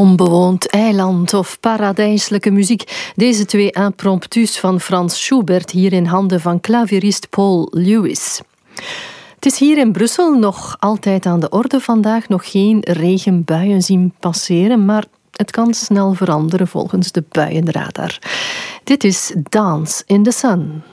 Onbewoond eiland of paradijselijke muziek. Deze twee impromptus van Frans Schubert hier in handen van klavierist Paul Lewis. Het is hier in Brussel nog altijd aan de orde vandaag. Nog geen regenbuien zien passeren, maar het kan snel veranderen volgens de buienradar. Dit is Dance in the Sun.